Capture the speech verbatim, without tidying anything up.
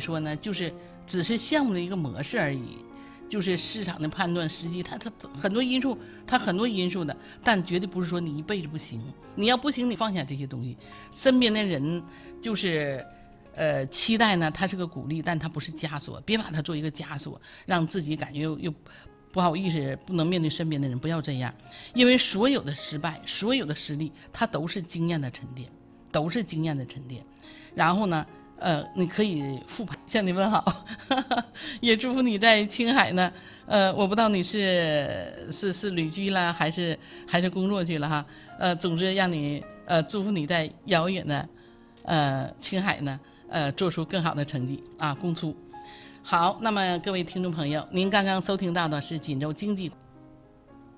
说呢，就是只是项目的一个模式而已。就是市场的判断，时机，它它很多因素，它很多因素的，但绝对不是说你一辈子不行。你要不行，你放下这些东西。身边的人就是，呃，期待呢，它是个鼓励，但它不是枷锁，别把它做一个枷锁，让自己感觉又又不好意思，不能面对身边的人，不要这样。因为所有的失败，所有的失利，它都是经验的沉淀，都是经验的沉淀。然后呢？呃，你可以复盘，向你问好，也祝福你在青海呢。呃，我不知道你是是是旅居了，还是还是工作去了哈。呃，总之让你呃祝福你在遥远的呃青海呢，呃做出更好的成绩啊，共出。好，那么各位听众朋友，您刚刚收听到的是锦州经济